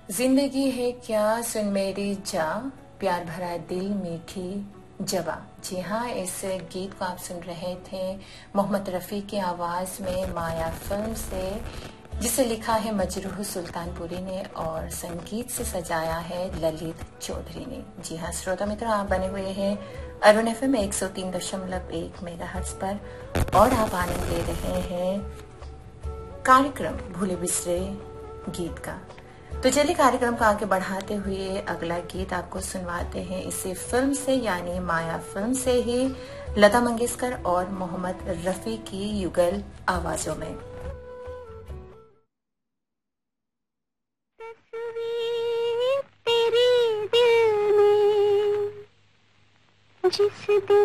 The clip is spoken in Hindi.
जिंदगी है क्या सुन मेरी जा, प्यार भरा दिल मीठी जवा। जी हाँ, इस गीत को आप सुन रहे थे मोहम्मद रफ़ी की आवाज में माया फिल्म से, जिसे लिखा है मजरूह सुल्तानपुरी ने और संगीत से सजाया है ललित चौधरी ने। जी हाँ श्रोता मित्रों, आप बने हुए हैं अरुण एफएम 103.1 मेगाहर्ट्ज पर और आप आनंद ले रहे हैं कार्यक्रम भूले बिसरे गीत का। तो चलिए कार्यक्रम को आगे बढ़ाते हुए अगला गीत आपको सुनवाते हैं इसी फिल्म से, यानी माया फिल्म से ही, लता मंगेशकर और मोहम्मद रफी की युगल आवाजों में। तस्वीर तेरे दिल में जिस दिन